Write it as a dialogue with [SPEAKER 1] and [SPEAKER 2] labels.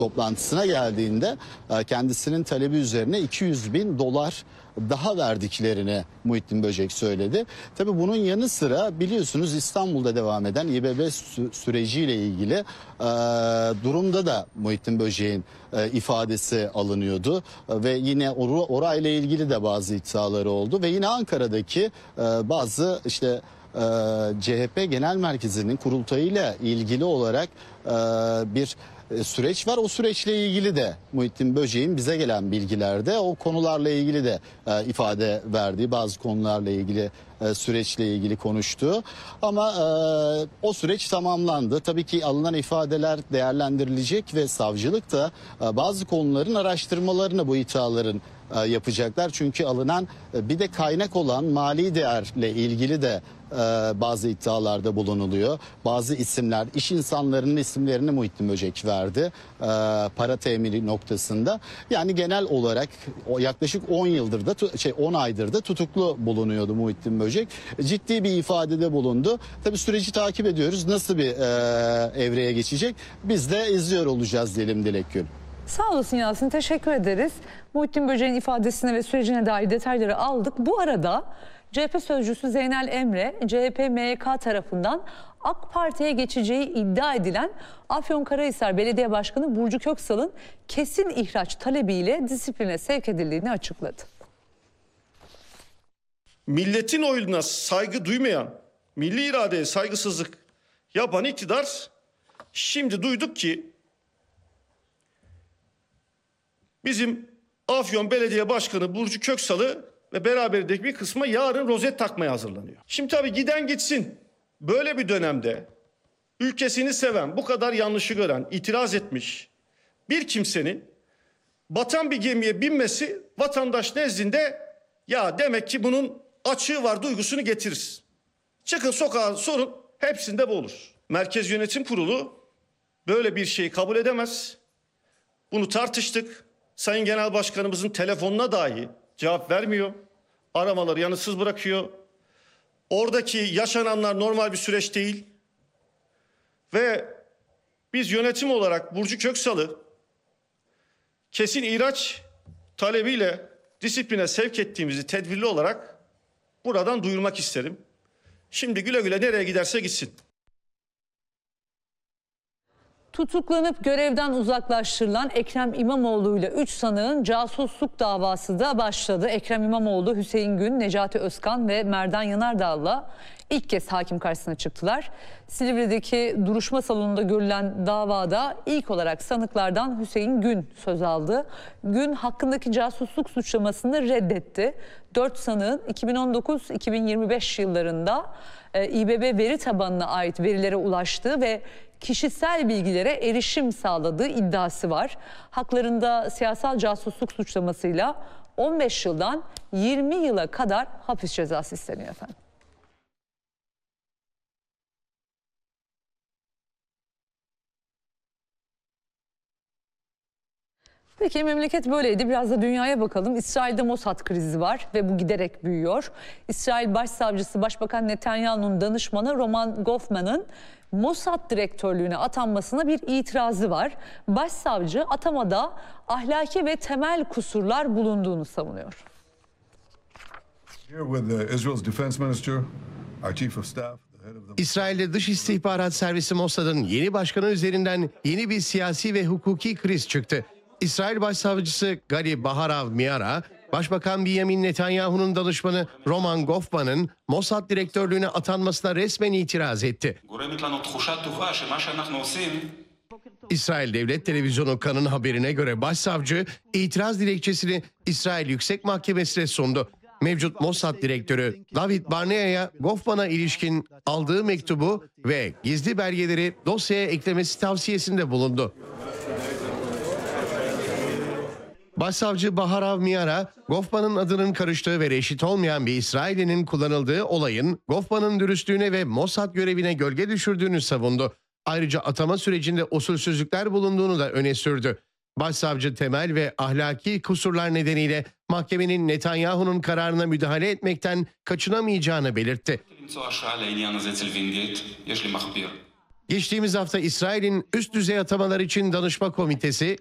[SPEAKER 1] toplantısına geldiğinde kendisinin talebi üzerine 200 bin dolar daha verdiklerini Muhittin Böcek söyledi. Tabii bunun yanı sıra biliyorsunuz İstanbul'da devam eden İBB süreciyle ilgili durumda da Muhittin Böcek'in ifadesi alınıyordu. Ve yine orayla ilgili de bazı iddiaları oldu. Ve yine Ankara'daki bazı işte CHP Genel Merkezi'nin kurultayıyla ilgili olarak bir süreç var. O süreçle ilgili de Muhittin Böcek'in bize gelen bilgilerde o konularla ilgili de ifade verdiği, bazı konularla ilgili süreçle ilgili konuştu. Ama o süreç tamamlandı. Tabii ki alınan ifadeler değerlendirilecek ve savcılık da bazı konuların araştırmalarını bu iddiaların yapacaklar. Çünkü alınan bir de kaynak olan mali değerle ilgili de bazı iddialarda bulunuluyor. Bazı isimler, iş insanlarının isimlerini Muhittin Böcek verdi para temini noktasında. Yani genel olarak yaklaşık 10 yıldır da 10 aydır da tutuklu bulunuyordu Muhittin Böcek. Ciddi bir ifadede bulundu. Tabii süreci takip ediyoruz. Nasıl bir evreye geçecek? Biz de izliyor olacağız diyelim Dilek Gül.
[SPEAKER 2] Sağ olasın Yasin, teşekkür ederiz. Muhittin Böcek'in ifadesine ve sürecine dair detayları aldık. Bu arada CHP sözcüsü Zeynel Emre, CHP MYK tarafından AK Parti'ye geçeceği iddia edilen Afyonkarahisar Belediye Başkanı Burcu Köksal'ın kesin ihraç talebiyle disipline sevk edildiğini açıkladı.
[SPEAKER 3] Milletin oyuna saygı duymayan, milli iradeye saygısızlık yapan iktidar, şimdi duyduk ki bizim Afyon Belediye Başkanı Burcu Köksal'ı ve beraberindeki bir kısma yarın rozet takmaya hazırlanıyor. Şimdi tabii giden gitsin. Böyle bir dönemde ülkesini seven, bu kadar yanlışı gören, itiraz etmiş bir kimsenin batan bir gemiye binmesi vatandaş nezdinde ya demek ki bunun açığı var duygusunu getirir. Çıkın sokağa sorun, hepsinde bu olur. Merkez Yönetim Kurulu böyle bir şeyi kabul edemez. Bunu tartıştık. Sayın Genel Başkanımızın telefonuna dahi cevap vermiyor. Aramaları yanıtsız bırakıyor. Oradaki yaşananlar normal bir süreç değil. Ve biz yönetim olarak Burcu Köksal'ı kesin ihraç talebiyle disipline sevk ettiğimizi tedbirli olarak buradan duyurmak isterim. Şimdi güle güle nereye giderse gitsin.
[SPEAKER 2] Tutuklanıp görevden uzaklaştırılan Ekrem İmamoğlu ile 3 sanığın casusluk davası da başladı. Ekrem İmamoğlu, Hüseyin Gün, Necati Özkan ve Merdan Yanardağ'la ilk kez hakim karşısına çıktılar. Silivri'deki duruşma salonunda görülen davada ilk olarak sanıklardan Hüseyin Gün söz aldı. Gün hakkındaki casusluk suçlamasını reddetti. 4 sanığın 2019-2025 yıllarında İBB veri tabanına ait verilere ulaştığı ve kişisel bilgilere erişim sağladığı iddiası var. Haklarında siyasal casusluk suçlamasıyla 15 yıldan 20 yıla kadar hapis cezası isteniyor efendim. Peki memleket böyleydi. Biraz da dünyaya bakalım. İsrail'de Mossad krizi var ve bu giderek büyüyor. İsrail Başsavcısı Başbakan Netanyahu'nun danışmanı Roman Goffman'ın Mossad direktörlüğüne atanmasına bir itirazı var. Başsavcı atamada ahlaki ve temel kusurlar bulunduğunu savunuyor.
[SPEAKER 4] İsrail'de Dış İstihbarat Servisi Mossad'ın yeni başkanı üzerinden yeni bir siyasi ve hukuki kriz çıktı. İsrail Başsavcısı Gali Baharav Miara, Başbakan Benjamin Netanyahu'nun danışmanı Roman Goffman'ın Mossad direktörlüğüne atanmasına resmen itiraz etti. İsrail Devlet Televizyonu Kan'ın haberine göre başsavcı itiraz dilekçesini İsrail Yüksek Mahkemesi'ne sundu. Mevcut Mossad direktörü David Barnea'ya Goffman'a ilişkin aldığı mektubu ve gizli belgeleri dosyaya eklemesi tavsiyesinde bulundu. Başsavcı Baharav Miara, Goffman'ın adının karıştığı ve reşit olmayan bir İsrail'in kullanıldığı olayın Goffman'ın dürüstlüğüne ve Mossad görevine gölge düşürdüğünü savundu. Ayrıca atama sürecinde usulsüzlükler bulunduğunu da öne sürdü. Başsavcı temel ve ahlaki kusurlar nedeniyle mahkemenin Netanyahu'nun kararına müdahale etmekten kaçınamayacağını belirtti. Geçtiğimiz hafta İsrail'in üst düzey atamalar için danışma komitesi